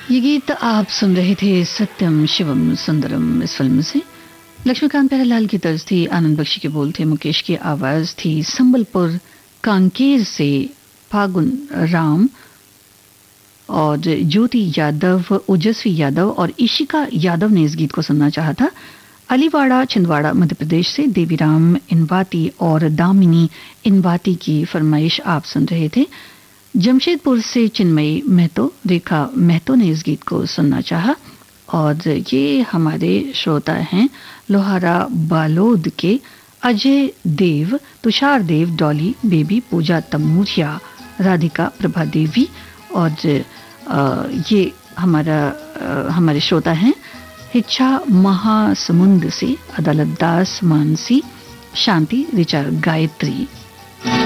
ये गीत आप सुन रहे थे सत्यम शिवम सुंदरम इस फिल्म से। लक्ष्मीकांत प्यारेलाल की तर्ज थी, आनंद बख्शी के बोल थे, मुकेश की आवाज थी। संबलपुर कांकेर से फागुन राम और ज्योति यादव, ओजस्वी यादव और इशिका यादव ने इस गीत को सुनना चाहा था। अलीवाड़ा छिंदवाड़ा मध्य प्रदेश से देवीराम इनवाती और दामिनी इनवाती की फरमाइश आप सुन रहे थे। जमशेदपुर से चिन्मयी महतो, रेखा महतो ने इस गीत को सुनना चाहा। और ये हमारे श्रोता हैं लोहारा बालोद के अजय देव, तुषार देव, डॉली बेबी, पूजा तमूरिया, राधिका प्रभा देवी। और ये हमारे श्रोता हैं हिच्छा महासमुंद से अदालत दास मानसी, शांति, ऋचा गायत्री।